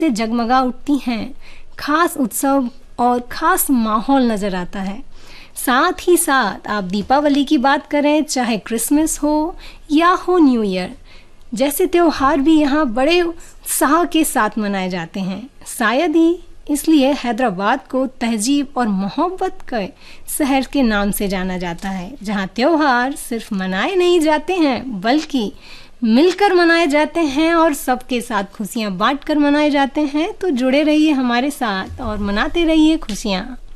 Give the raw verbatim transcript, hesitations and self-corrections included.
से जगमगा उठती हैं, खास उत्सव और खास माहौल नज़र आता है। साथ ही साथ आप दीपावली की बात करें, चाहे क्रिसमस हो या हो न्यू ईयर जैसे त्योहार भी यहाँ बड़े उत्साह के साथ मनाए जाते हैं। शायद ही इसलिए हैदराबाद को तहजीब और मोहब्बत के शहर के नाम से जाना जाता है, जहाँ त्योहार सिर्फ मनाए नहीं जाते हैं बल्कि मिलकर मनाए जाते हैं और सबके साथ खुशियाँ बांटकर मनाए जाते हैं। तो जुड़े रहिए हमारे साथ और मनाते रहिए खुशियाँ।